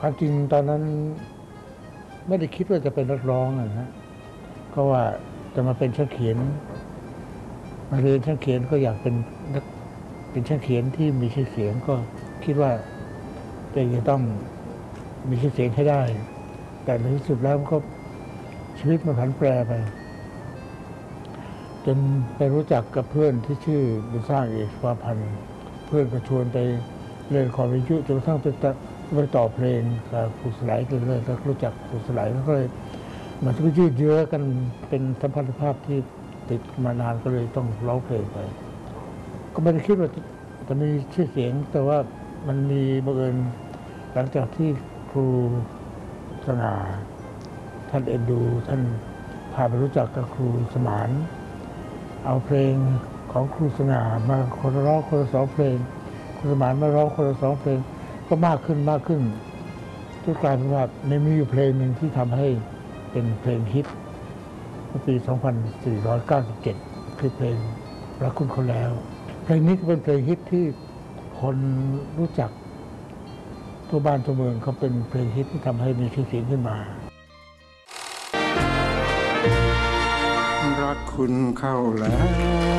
ความจริงตอนนั้นไม่ได้คิดว่าจะเป็นนักร้องนะฮะก็ว่าจะมาเป็นช่างเขียนมาเรียนช่างเขียนก็อยากเป็นช่างเขียนที่มีชื่อเสียงก็คิดว่าตัวเองจะต้องมีชื่อเสียงให้ได้แต่ในที่สุดแล้วก็ชีวิตมันผันแปรไปจนไปรู้จักกับเพื่อนที่ชื่อบุญสร้างเอกวาพันธ์เพื่อนก็ชวนไปเล่นละครวิทยุจนกระทั่งไปต่อเพลงกับครูสไลด์กันเลยแล้วรู้จักครูสไลด์แล้วก็เลยมันก็ยืดเยื้อกันเป็นสัมพันธภาพที่ติดมานานก็เลยต้องร้องเพลงไปก็ไม่ได้คิดว่าจะมีชื่อเสียงแต่ว่ามันมีบังเอิญหลังจากที่ครูสง่าท่านเอ็นดูท่านพาไปรู้จักกับครูสมานเอาเพลงของครูสง่ามาคนร้องคนละ2เพลงครูสมานมาร้องคนละ2เพลงก็มากขึ้นจนกลายเป็นว่ามีอยู่เพลงหนึ่งที่ทำให้เป็นเพลงฮิตเมื่อปี 2497 คือเพลงรักคุณเขาแล้วเพลงนี้ก็เป็นเพลงฮิตที่คนรู้จักทั่วบ้านทั่วเมืองเขาเป็นเพลงฮิตที่ทำให้มีชื่อเสียงขึ้นมารักคุณเข้าแล้ว